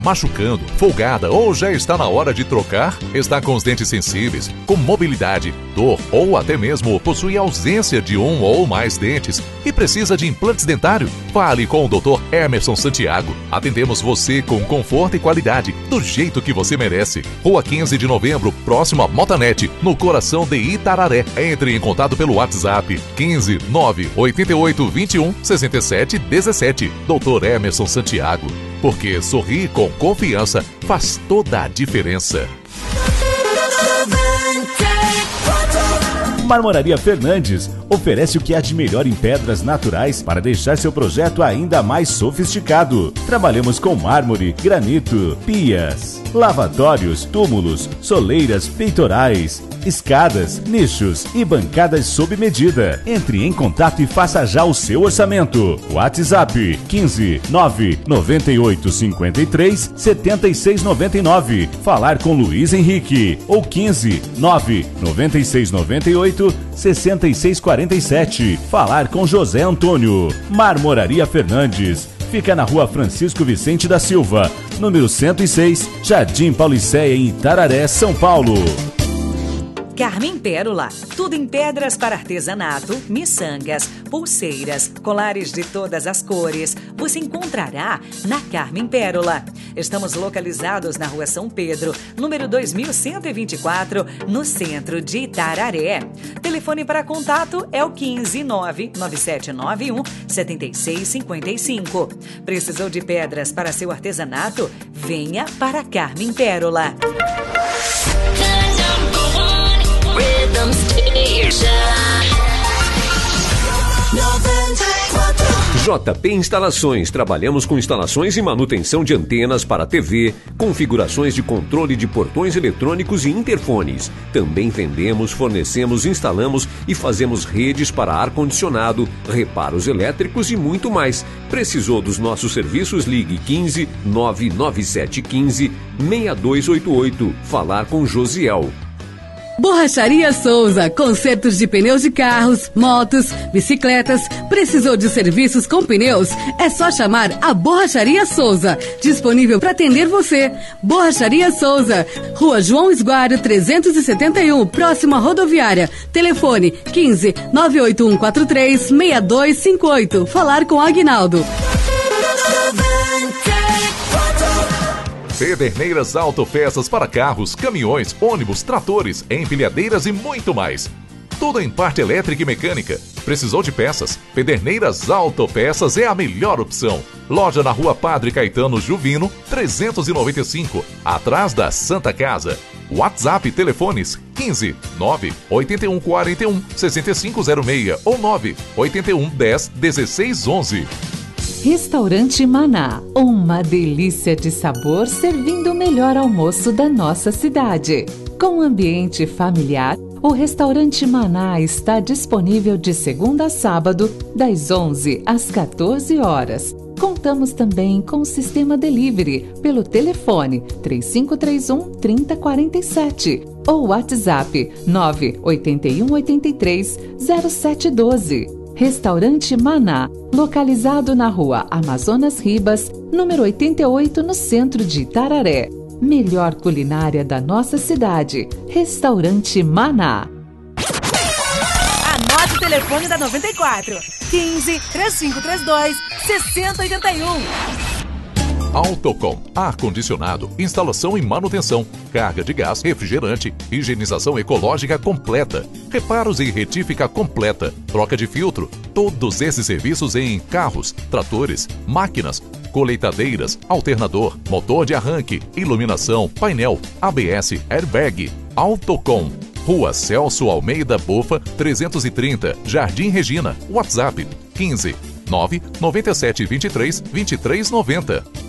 machucando, folgada ou já está na hora de trocar? Está com os dentes sensíveis, com mobilidade, dor ou até mesmo possui ausência de um ou mais dentes e precisa de implantes dentários? Fale com o Dr. Emerson Santiago. Atendemos você com conforto e qualidade, do jeito que você merece. Rua 15 de Novembro, próximo a Motanet, no coração de Itararé. Entre em contato pelo WhatsApp 15 988 21 67 17. Dr. Emerson Santiago. Porque sorrir com confiança faz toda a diferença. Marmoraria Fernandes oferece o que há de melhor em pedras naturais para deixar seu projeto ainda mais sofisticado. Trabalhamos com mármore, granito, pias, lavatórios, túmulos, soleiras, peitorais, escadas, nichos e bancadas sob medida. Entre em contato e faça já o seu orçamento. WhatsApp 15 998 53 76 99. Falar com Luiz Henrique ou 15 996 98 66 47. Falar com José Antônio. Marmoraria Fernandes. Fica na Rua Francisco Vicente da Silva, número 106, Jardim Paulicéia, em Itararé, São Paulo. Carmen Pérola, tudo em pedras para artesanato, miçangas, pulseiras, colares de todas as cores. Você encontrará na Carmen Pérola. Estamos localizados na Rua São Pedro, número 2124, no centro de Itararé. Telefone para contato é o 15 99791 7655. Precisou de pedras para seu artesanato? Venha para Carmen Pérola. JP Instalações. Trabalhamos com instalações e manutenção de antenas para TV, configurações de controle de portões eletrônicos e interfones. Também vendemos, fornecemos, instalamos e fazemos redes para ar-condicionado, reparos elétricos e muito mais. Precisou dos nossos serviços? Ligue 15 99715 6288. Falar com Josiel. Borracharia Souza, consertos de pneus de carros, motos, bicicletas. Precisou de serviços com pneus? É só chamar a Borracharia Souza, disponível para atender você. Borracharia Souza, Rua João Esguário 371, próximo à rodoviária. Telefone 15 98143 6258. Falar com Aguinaldo. Pederneiras Autopeças para carros, caminhões, ônibus, tratores, empilhadeiras e muito mais. Tudo em parte elétrica e mecânica. Precisou de peças? Pederneiras Autopeças é a melhor opção. Loja na Rua Padre Caetano Juvino, 395, atrás da Santa Casa. WhatsApp telefones 15 981 41 6506 ou 981 10 16 11. Restaurante Maná, uma delícia de sabor servindo o melhor almoço da nossa cidade. Com ambiente familiar, o Restaurante Maná está disponível de segunda a sábado, das 11 às 14 horas. Contamos também com o sistema delivery pelo telefone 3531 3047 ou WhatsApp 981 83 0712. Restaurante Maná, localizado na Rua Amazonas Ribas, número 88, no centro de Itararé. Melhor culinária da nossa cidade. Restaurante Maná. Anote o telefone da 94. 15 3532 6081. Autocom, ar-condicionado, instalação e manutenção, carga de gás, refrigerante, higienização ecológica completa, reparos e retífica completa, troca de filtro, todos esses serviços em carros, tratores, máquinas, colheitadeiras, alternador, motor de arranque, iluminação, painel, ABS, airbag. Autocom, Rua Celso Almeida Bofa, 330, Jardim Regina, WhatsApp 15 99723 2390.